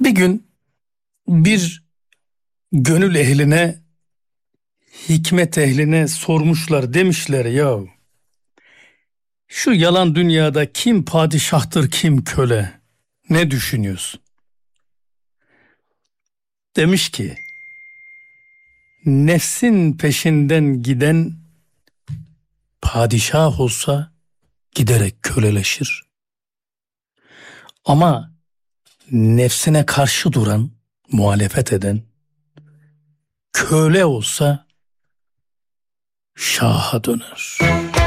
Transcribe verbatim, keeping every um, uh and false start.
Bir gün bir gönül ehline, hikmet ehline sormuşlar, demişler ya, şu yalan dünyada kim padişahtır kim köle, ne düşünüyorsun? Demiş ki, nefsin peşinden giden padişah olsa giderek köleleşir. Ama nefsine karşı duran, muhalefet eden köle olsa şaha döner.